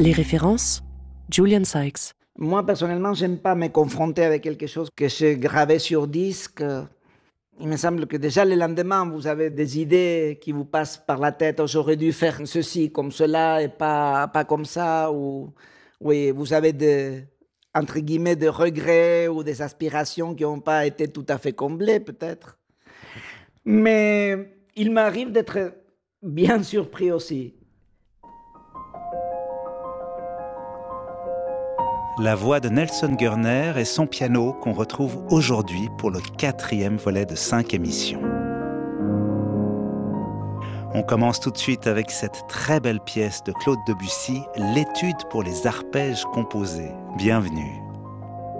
Les références, Julian Sykes. Moi, personnellement, j'aime pas me confronter avec quelque chose que j'ai gravé sur disque. Il me semble que déjà le lendemain, vous avez des idées qui vous passent par la tête. Oh, j'aurais dû faire ceci comme cela et pas comme ça. Ou oui, vous avez entre guillemets, des regrets ou des aspirations qui n'ont pas été tout à fait comblées, peut-être. Mais il m'arrive d'être bien surpris aussi. La voix de Nelson Gurner et son piano qu'on retrouve aujourd'hui pour le 4e volet de 5 émissions. On commence tout de suite avec cette très belle pièce de Claude Debussy, l'étude pour les arpèges composés. Bienvenue.